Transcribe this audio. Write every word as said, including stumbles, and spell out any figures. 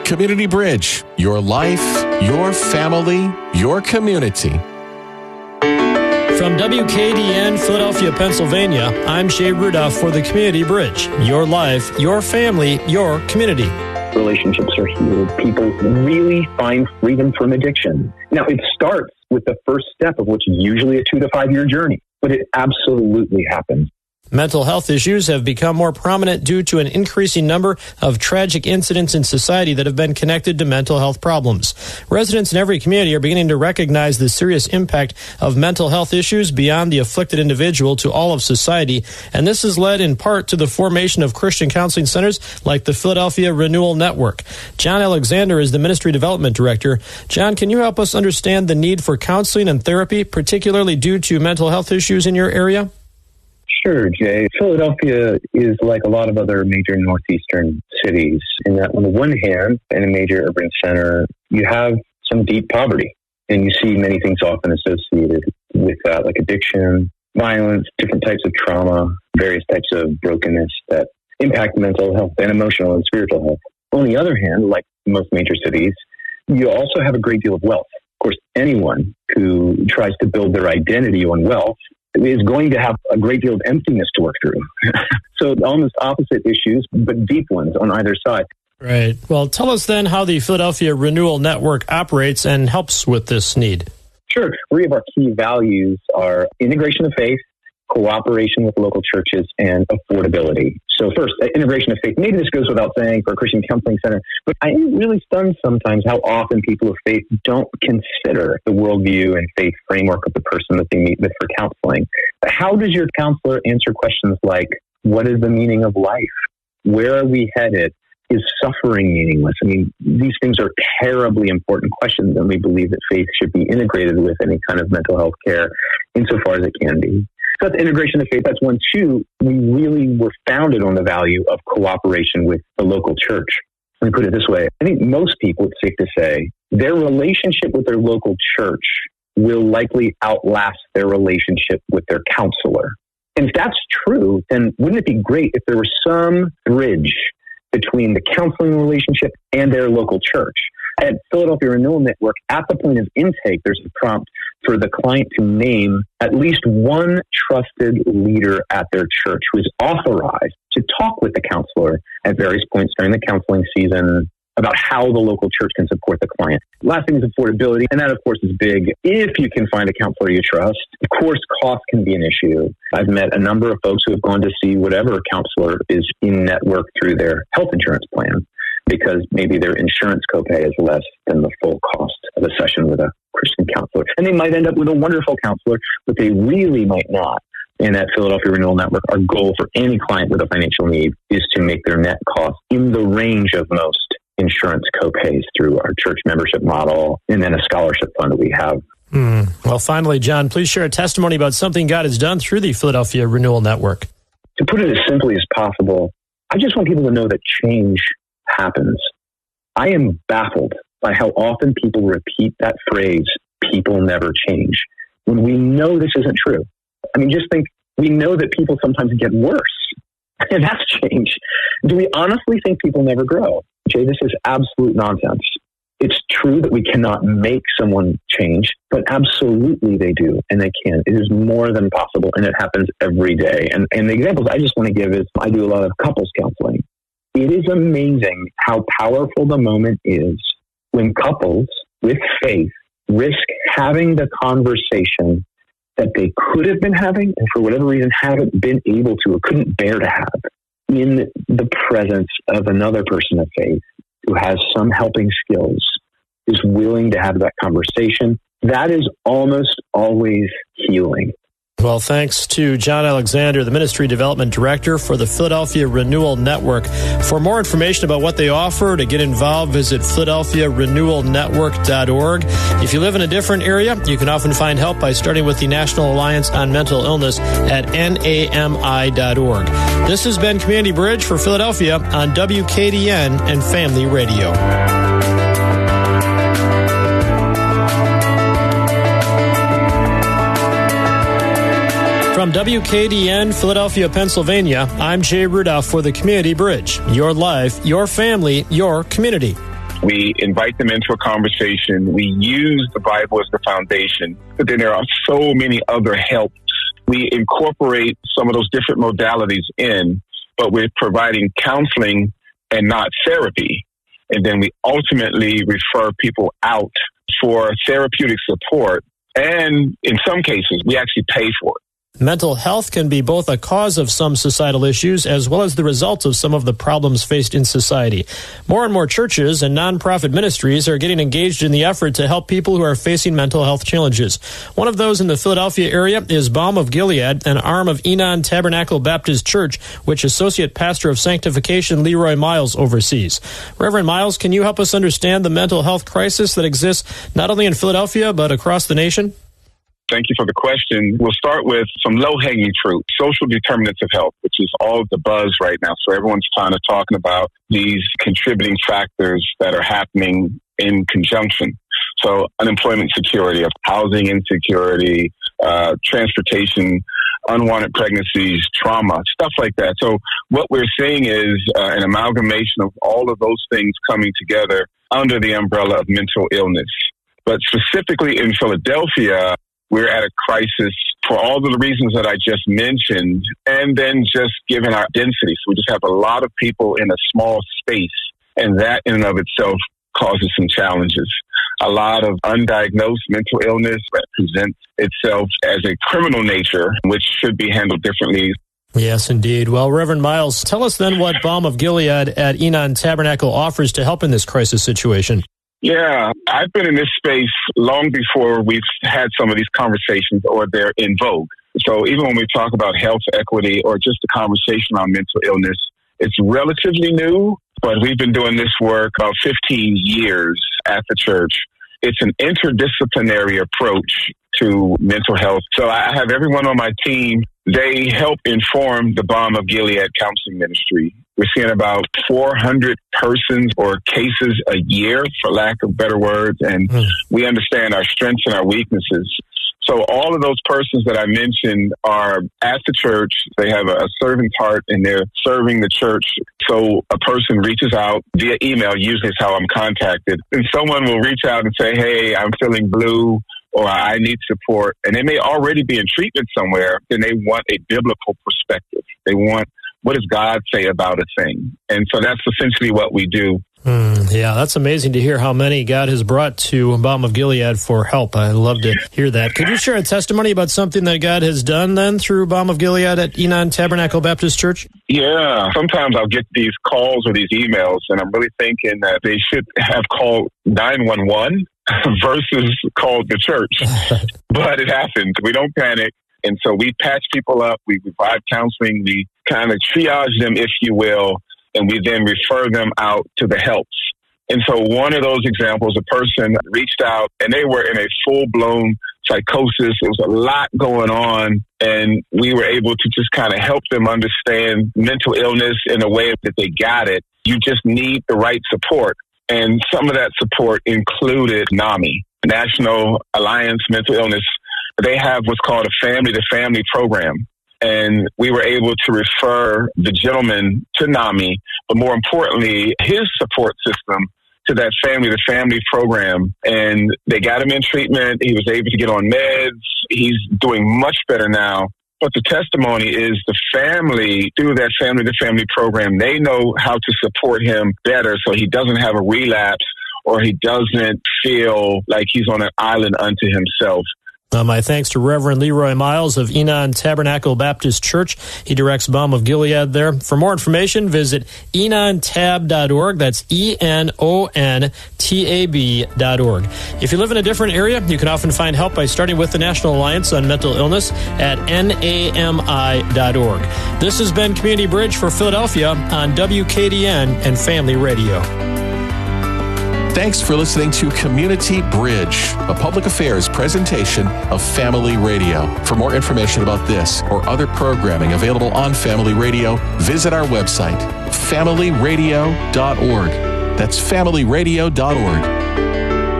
Community Bridge, your life, your family, your community. From W K D N, Philadelphia, Pennsylvania, I'm Jay Rudolph for the Community Bridge. Your life, your family, your community. Relationships are healed. People really find freedom from addiction. Now, it starts with the first step of which is usually a two to five year journey, but it absolutely happens. Mental health issues have become more prominent due to an increasing number of tragic incidents in society that have been connected to mental health problems. Residents in every community are beginning to recognize the serious impact of mental health issues beyond the afflicted individual to all of society, and this has led in part to the formation of Christian counseling centers like the Philadelphia Renewal Network. John Alexander is the Ministry Development Director. John, can you help us understand the need for counseling and therapy, particularly due to mental health issues in your area? Sure, Jay. Philadelphia is like a lot of other major northeastern cities in that on the one hand, in a major urban center, you have some deep poverty. And you see many things often associated with that, like addiction, violence, different types of trauma, various types of brokenness that impact mental health and emotional and spiritual health. On the other hand, like most major cities, you also have a great deal of wealth. Of course, anyone who tries to build their identity on wealth is going to have a great deal of emptiness to work through. So almost opposite issues, but deep ones on either side. Right. Well, tell us then how the Philadelphia Renewal Network operates and helps with this need. Sure. Three of our key values are integration of faith, cooperation with local churches, and affordability. So first, integration of faith. Maybe this goes without saying for a Christian counseling center, but I am really stunned sometimes how often people of faith don't consider the worldview and faith framework of the person that they meet with for counseling. How does your counselor answer questions like, what is the meaning of life? Where are we headed? Is suffering meaningless? I mean, these things are terribly important questions, and we believe that faith should be integrated with any kind of mental health care insofar as it can be. So that's integration of faith. That's one. Two, we really were founded on the value of cooperation with the local church. Let me put it this way. I think most people, it's safe to say, their relationship with their local church will likely outlast their relationship with their counselor. And if that's true, then wouldn't it be great if there were some bridge between the counseling relationship and their local church? At Philadelphia Renewal Network, at the point of intake, there's a prompt for the client to name at least one trusted leader at their church who is authorized to talk with the counselor at various points during the counseling season about how the local church can support the client. Last thing is affordability, and that, of course, is big. If you can find a counselor you trust, of course, cost can be an issue. I've met a number of folks who have gone to see whatever counselor is in network through their health insurance plan, because maybe their insurance copay is less than the full cost of a session with a Christian counselor. And they might end up with a wonderful counselor, but they really might not. And at Philadelphia Renewal Network, our goal for any client with a financial need is to make their net cost in the range of most insurance copays through our church membership model and then a scholarship fund that we have. Mm. Well, finally, John, please share a testimony about something God has done through the Philadelphia Renewal Network. To put it as simply as possible, I just want people to know that change happens. I am baffled by how often people repeat that phrase, people never change, when we know this isn't true. I mean, just think, we know that people sometimes get worse, and that's change. Do we honestly think people never grow? Jay, this is absolute nonsense. It's true that we cannot make someone change, but absolutely they do, and they can. It is more than possible, and it happens every day. And, and the examples I just want to give is, I do a lot of couples counseling. It is amazing how powerful the moment is when couples with faith risk having the conversation that they could have been having and for whatever reason haven't been able to or couldn't bear to have in the presence of another person of faith who has some helping skills, is willing to have that conversation. That is almost always healing. Well, thanks to John Alexander, the Ministry Development Director for the Philadelphia Renewal Network. For more information about what they offer, to get involved, visit philadelphia renewal network dot org. If you live in a different area, you can often find help by starting with the National Alliance on Mental Illness at N A M I dot org. This has been Community Bridge for Philadelphia on W K D N and Family Radio. From W K D N, Philadelphia, Pennsylvania, I'm Jay Rudolph for the Community Bridge. Your life, your family, your community. We invite them into a conversation. We use the Bible as the foundation, but then there are so many other helps. We incorporate some of those different modalities in, but we're providing counseling and not therapy. And then we ultimately refer people out for therapeutic support. And in some cases, we actually pay for it. Mental health can be both a cause of some societal issues as well as the result of some of the problems faced in society. More and more churches and nonprofit ministries are getting engaged in the effort to help people who are facing mental health challenges. One of those in the Philadelphia area is Balm of Gilead, an arm of Enon Tabernacle Baptist Church, which Associate Pastor of Sanctification Leroy Miles oversees. Reverend Miles, can you help us understand the mental health crisis that exists not only in Philadelphia but across the nation? Thank you for the question. We'll start with some low-hanging fruit, social determinants of health, which is all the buzz right now. So everyone's kind of talking about these contributing factors that are happening in conjunction. So unemployment security, housing insecurity, uh, transportation, unwanted pregnancies, trauma, stuff like that. So what we're seeing is uh, an amalgamation of all of those things coming together under the umbrella of mental illness. But specifically in Philadelphia, we're at a crisis for all of the reasons that I just mentioned, and then just given our density. So we just have a lot of people in a small space, and that in and of itself causes some challenges. A lot of undiagnosed mental illness that presents itself as a criminal nature, which should be handled differently. Yes, indeed. Well, Reverend Miles, tell us then what Balm of Gilead at Enon Tabernacle offers to help in this crisis situation. Yeah, I've been in this space long before we've had some of these conversations or they're in vogue. So even when we talk about health equity or just the conversation on mental illness, it's relatively new, but we've been doing this work about fifteen years at the church. It's an interdisciplinary approach to mental health. So I have everyone on my team. They help inform the Balm of Gilead counseling ministry. We're seeing about four hundred persons or cases a year, for lack of better words, and mm. we understand our strengths and our weaknesses. So all of those persons that I mentioned are at the church. They have a servant's heart, and they're serving the church. So a person reaches out via email, usually is how I'm contacted, and someone will reach out and say, hey, I'm feeling blue, or I need support. And they may already be in treatment somewhere, and they want a biblical perspective. They want, what does God say about a thing? And so that's essentially what we do. Mm, yeah, that's amazing to hear how many God has brought to Balm of Gilead for help. I love to hear that. Could you share a testimony about something that God has done then through Balm of Gilead at Enon Tabernacle Baptist Church? Yeah, sometimes I'll get these calls or these emails, and I'm really thinking that they should have called nine one one versus called the church. But it happens. We don't panic. And so we patch people up. We provide counseling. We kind of triage them, if you will, and we then refer them out to the helps. And so one of those examples, a person reached out and they were in a full-blown psychosis. There was a lot going on, and we were able to just kind of help them understand mental illness in a way that they got it. You just need the right support. And some of that support included NAMI, National Alliance Mental Illness. They have what's called a family-to-family program. And we were able to refer the gentleman to NAMI, but more importantly, his support system to that family-to-family program. And they got him in treatment. He was able to get on meds. He's doing much better now. But the testimony is the family, through that family-to-family program, they know how to support him better so he doesn't have a relapse or he doesn't feel like he's on an island unto himself. Uh, my thanks to Reverend Leroy Miles of Enon Tabernacle Baptist Church. He directs Balm of Gilead there. For more information, visit enon tab dot org. That's E N O N T A B dot org. If you live in a different area, you can often find help by starting with the National Alliance on Mental Illness at N A M I dot org. This has been Community Bridge for Philadelphia on W K D N and Family Radio. Thanks for listening to Community Bridge, a public affairs presentation of Family Radio. For more information about this or other programming available on Family Radio, visit our website, family radio dot org. That's family radio dot org.